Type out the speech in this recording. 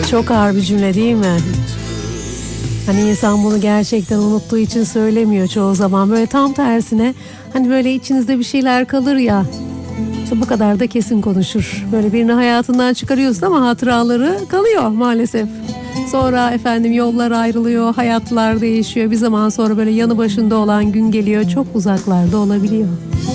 Çok ağır bir cümle değil mi? Hani insan bunu gerçekten unuttuğu için söylemiyor çoğu zaman. Böyle tam tersine hani böyle içinizde bir şeyler kalır ya. İşte bu kadar da kesin konuşur. Böyle birini hayatından çıkarıyorsun ama hatıraları kalıyor maalesef. Sonra efendim yollar ayrılıyor, hayatlar değişiyor. Bir zaman sonra böyle yanı başında olan gün geliyor. Çok uzaklarda olabiliyor.